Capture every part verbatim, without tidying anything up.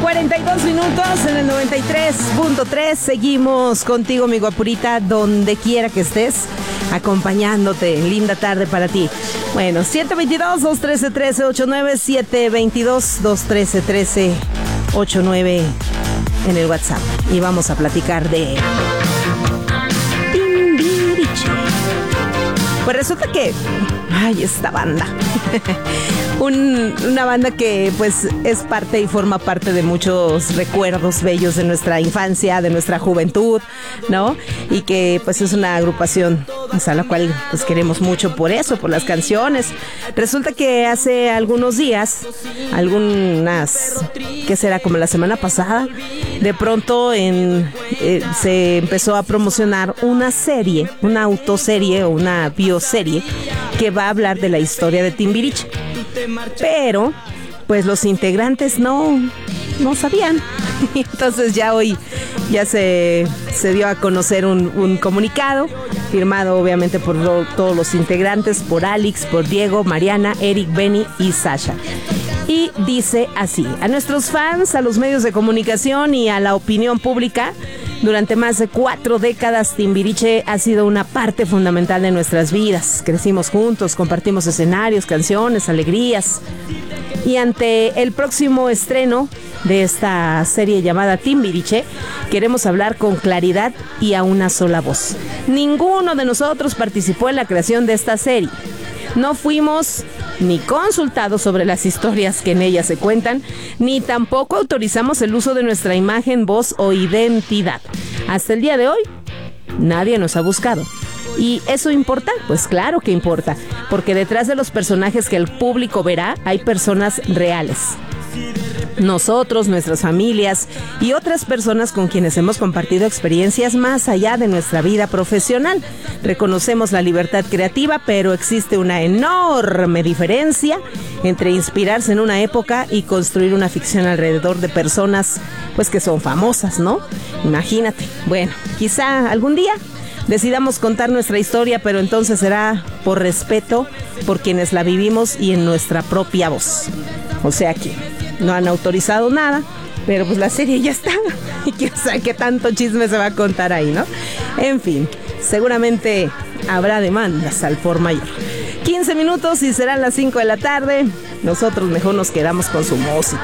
cuarenta y dos minutos en el noventa y tres punto tres. Seguimos contigo, mi guapurita, donde quiera que estés, acompañándote. Linda tarde para ti. Bueno, siete veintidós, dos trece, trece ochenta y nueve, siete veintidós, dos trece, trece ochenta y nueve en el WhatsApp. Y vamos a platicar de Timbiriche. Pues resulta que, ay, esta banda, Un, una banda que pues es parte y forma parte de muchos recuerdos bellos de nuestra infancia, de nuestra juventud, ¿no? Y que pues es una agrupación, o sea, la cual pues queremos mucho por eso, por las canciones. Resulta que hace algunos días, algunas, ¿qué será? Como la semana pasada, de pronto en, eh, se empezó a promocionar una serie, una autoserie o una bioserie que va a hablar de la historia de Timbiriche. Pero, pues los integrantes no, no sabían. Entonces ya hoy ya se, se dio a conocer un, un comunicado firmado obviamente por lo, todos los integrantes, por Alex, por Diego, Mariana, Eric, Benny y Sasha. Y dice así: a nuestros fans, a los medios de comunicación y a la opinión pública, durante más de cuatro décadas, Timbiriche ha sido una parte fundamental de nuestras vidas. Crecimos juntos, compartimos escenarios, canciones, alegrías. Y ante el próximo estreno de esta serie llamada Timbiriche, queremos hablar con claridad y a una sola voz. Ninguno de nosotros participó en la creación de esta serie. No fuimos ni consultados sobre las historias que en ella se cuentan, ni tampoco autorizamos el uso de nuestra imagen, voz o identidad. Hasta el día de hoy, nadie nos ha buscado. ¿Y eso importa? Pues claro que importa, porque detrás de los personajes que el público verá hay personas reales. Nosotros, nuestras familias y otras personas con quienes hemos compartido experiencias más allá de nuestra vida profesional. Reconocemos la libertad creativa, pero existe una enorme diferencia entre inspirarse en una época y construir una ficción alrededor de personas pues que son famosas, ¿no? Imagínate. Bueno, quizá algún día decidamos contar nuestra historia, pero entonces será por respeto por quienes la vivimos y en nuestra propia voz. O sea que no han autorizado nada, pero pues la serie ya está. Y quién sabe qué tanto chisme se va a contar ahí, ¿no? En fin, seguramente habrá demandas al por mayor. quince minutos y serán las cinco de la tarde. Nosotros mejor nos quedamos con su música.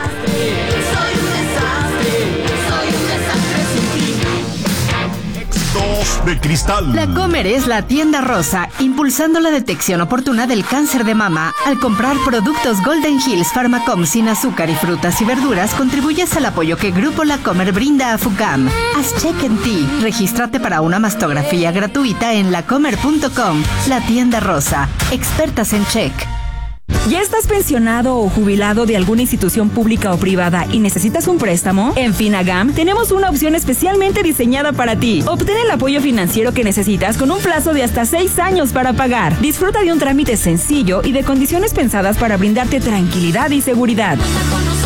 De cristal. La Comer es la tienda rosa, impulsando la detección oportuna del cáncer de mama. Al comprar productos Golden Hills Pharmacom sin azúcar y frutas y verduras, contribuyes al apoyo que Grupo La Comer brinda a FUCAM. Haz check en ti. Regístrate para una mastografía gratuita en lacomer punto com. La tienda rosa, expertas en check. ¿Ya estás pensionado o jubilado de alguna institución pública o privada y necesitas un préstamo? En Finagam tenemos una opción especialmente diseñada para ti. Obtén el apoyo financiero que necesitas con un plazo de hasta seis años para pagar. Disfruta de un trámite sencillo y de condiciones pensadas para brindarte tranquilidad y seguridad.